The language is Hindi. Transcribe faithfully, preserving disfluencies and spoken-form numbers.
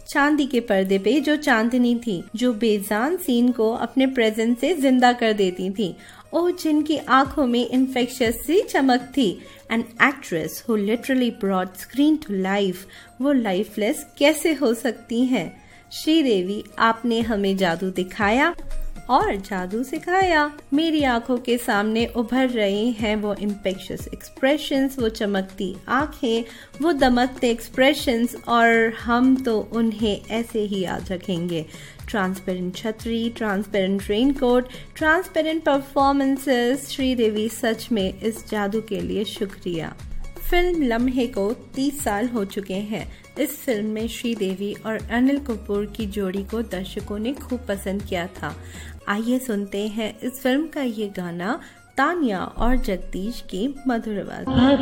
चांदी के पर्दे पे जो चांदनी थी, जो बेजान सीन को अपने प्रेजेंस से जिंदा कर देती थी। ओह, जिनकी आंखों में इन्फेक्शियस सी चमक थी। An actress who literally brought screen to life. वो लाइफलेस कैसे हो सकती हैं? श्रीदेवी, आपने हमें जादू दिखाया और जादू सिखाया। मेरी आंखों के सामने उभर रहे हैं वो इम्पेक्शियस एक्सप्रेशंस, वो चमकती आंखें, वो दमकते एक्सप्रेशंस, और हम तो उन्हें ऐसे ही याद रखेंगे। ट्रांसपेरेंट छतरी, transparent raincoat, transparent performances. Sridevi, सच में इस जादू के लिए शुक्रिया। फिल्म लम्हे को तीस साल हो चुके हैं। इस फिल्म में श्रीदेवी और अनिल कपूर की जोड़ी को दर्शकों ने खूब पसंद किया था। आइए सुनते हैं इस फिल्म का ये गाना, तानिया और जगदीश की मधुर आवाज।